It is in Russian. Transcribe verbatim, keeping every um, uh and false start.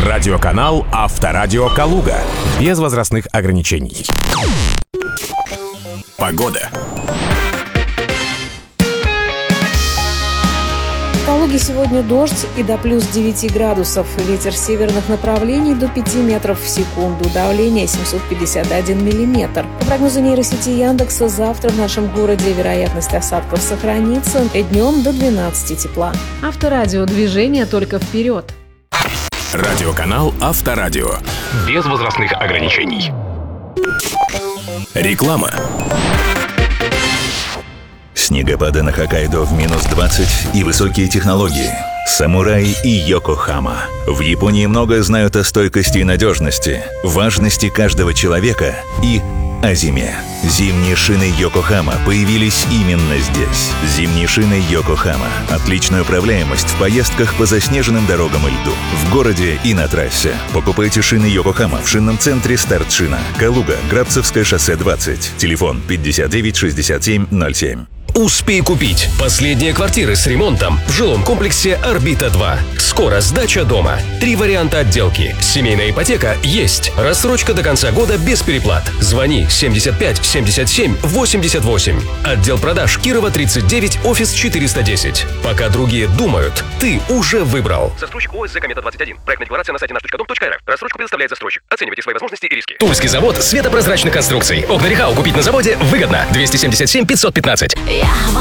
Радиоканал Авторадио Калуга. Без возрастных ограничений. Погода. В Калуге сегодня дождь и до плюс девяти градусов. Ветер северных направлений до пяти метров в секунду. Давление семьсот пятьдесят один миллиметр. По прогнозу нейросети Яндекса, завтра в нашем городе вероятность осадков сохранится. Днем до двенадцати тепла. Авторадио. Движение только вперед. Радиоканал Авторадио. Без возрастных ограничений. Реклама. Снегопады на Хоккайдо в минус двадцать и высокие технологии. Самурай и Йокохама. В Японии многое знают о стойкости и надежности, важности каждого человека и о зиме. Зимние шины Йокохама появились именно здесь. Зимние шины Йокохама. Отличная управляемость в поездках по заснеженным дорогам и льду. В городе и на трассе. Покупайте шины Йокохама в шинном центре «Старт Шина». Калуга, Грабцевское шоссе двадцать. Телефон пятьдесят девять шестьдесят семь ноль семь. Успей купить последние квартиры с ремонтом в жилом комплексе «Орбита-два». Скоро сдача дома. Три варианта отделки. Семейная ипотека есть. Рассрочка до конца года без переплат. Звони семьдесят пять семьдесят семь восемьдесят восемь. Отдел продаж Кирова тридцать девять, офис четыреста десять. Пока другие думают, ты уже выбрал. Застройщик ОСЗ «Комета двадцать один». Проектная декларация на сайте наш точка дом точка эр эф. Рассрочку предоставляет застройщик. Оценивайте свои возможности и риски. Тульский завод светопрозрачных конструкций. Окна Рехау купить на заводе выгодно. двести семьдесят семь пятьсот пятнадцать.